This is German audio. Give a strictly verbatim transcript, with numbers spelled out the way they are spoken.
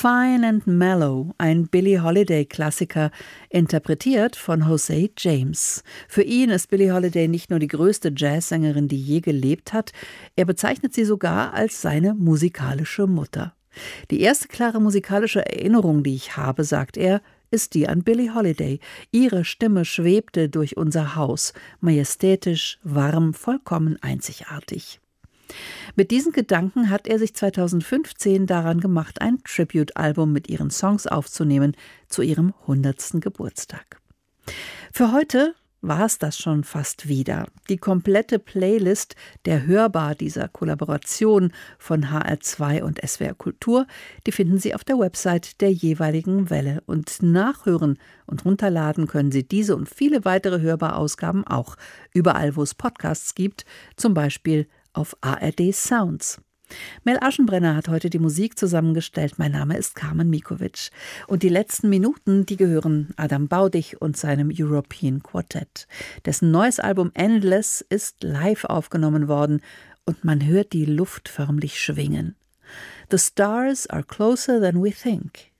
Fine and Mellow, ein Billie Holiday-Klassiker, interpretiert von José James. Für ihn ist Billie Holiday nicht nur die größte Jazzsängerin, die je gelebt hat, er bezeichnet sie sogar als seine musikalische Mutter. Die erste klare musikalische Erinnerung, die ich habe, sagt er, ist die an Billie Holiday. Ihre Stimme schwebte durch unser Haus, majestätisch, warm, vollkommen einzigartig. Mit diesen Gedanken hat er sich zweitausendfünfzehn daran gemacht, ein Tribute-Album mit ihren Songs aufzunehmen zu ihrem hundertsten Geburtstag. Für heute war es das schon fast wieder. Die komplette Playlist der Hörbar dieser Kollaboration von H R zwei und S W R Kultur, die finden Sie auf der Website der jeweiligen Welle. Und nachhören und runterladen können Sie diese und viele weitere Hörbar-Ausgaben auch überall, wo es Podcasts gibt, zum Beispiel auf A R D Sounds. Mel Aschenbrenner hat heute die Musik zusammengestellt. Mein Name ist Carmen Mikovic. Und die letzten Minuten, die gehören Adam Baudig und seinem European Quartet. Dessen neues Album Endless ist live aufgenommen worden und man hört die Luft förmlich schwingen. The stars are closer than we think.